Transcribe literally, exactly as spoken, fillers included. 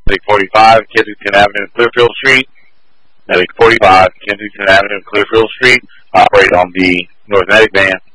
Medic forty-five, Kensington Avenue, Clearfield Street. Medic forty-five, Kensington Avenue, Clearfield Street. Operate on the North Medic van.